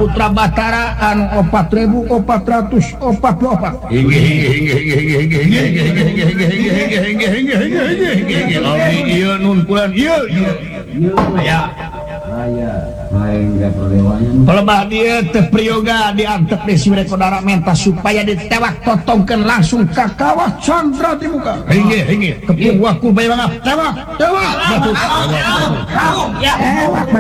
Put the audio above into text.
Putra Batara anu 4.444 pelebah dia teh Priyoga diantep di Sirekodara menta supaya ditewak totongkeun langsung ka kawah Chandra di muka. Kepung waku bae banget tewak.